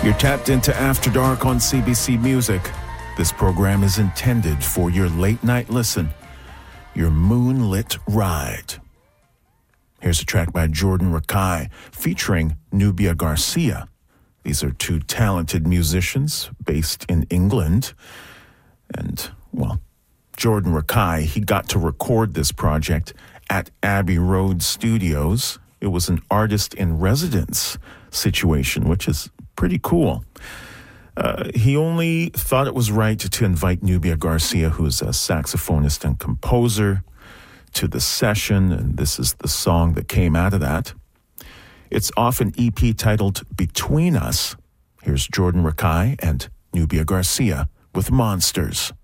You're tapped into After Dark on CBC Music. This program is intended for your late night listen, your moonlit ride. Here's a track by Jordan Rakei featuring Nubia Garcia. These are two talented musicians based in England. And, well, Jordan Rakei, he got to record this project at Abbey Road Studios. It was an artist in residence situation, which is pretty cool. He only thought it was right to invite Nubia Garcia, who's a saxophonist and composer, to the session, and this is the song that came out of that. It's off an EP titled Between Us. Here's Jordan Rakei and Nubia Garcia with Monsters.